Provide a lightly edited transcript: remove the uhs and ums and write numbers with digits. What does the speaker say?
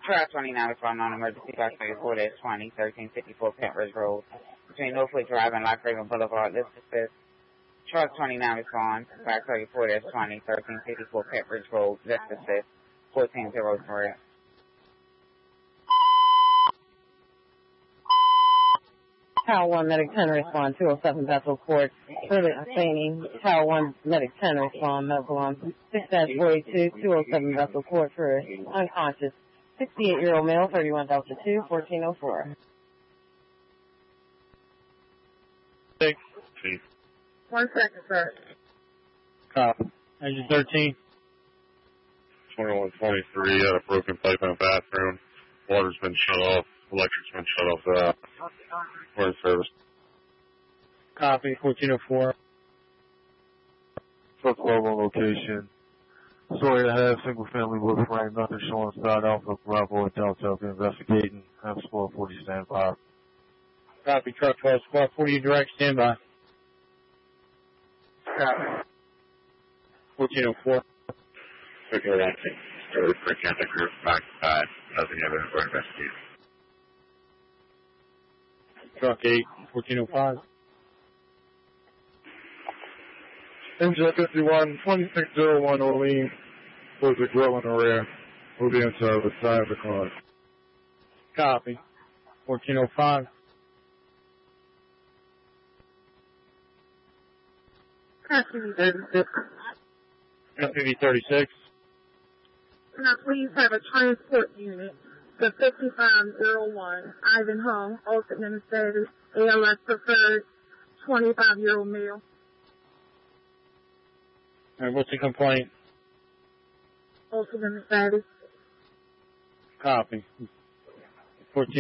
Truck 29 responding on emergency box 34-20, 1354 Pentridge Road. Between Norfolk Drive and Lock Raven Boulevard, this is Truck 29 responds, box 34-20, 1354 Pentridge Road, this is 1403. Tower 1 Medic 10 respond, 207 Bethel Court, further sustaining. Tower 1 Medic 10 respond, medical on 6-42, 207 Bethel Court for unconscious 68-year-old male, 31 Delta 2, 1404. 6. 1 second, sir. Copy. Engine 13. 2123 at a broken pipe in a bathroom. Water's been shut off. Electric's been shut off for that. We're in service. Copy. 1404. Truck level location. Story ahead, single family wood frame, nothing showing sign Alpha Bravo and Delta. Investigating. Have squad 40 standby. Copy. Truck 12, squad 40 direct standby. Copy. 1404. Okay, that's it. Story for Catholic group back side. Nothing evidence for investigation. Truck 8, 1405. Engine 51, 2601 Orleans. Was a grill in the rear. Will be inside the side of the car. Copy. 1405. Custody 36. FPV 36. Now please have a transport unit to 5501 Ivanhoe, also administrative, ALS preferred, 25-year-old male. Alright, what's the complaint? Also administrative. Copy. 14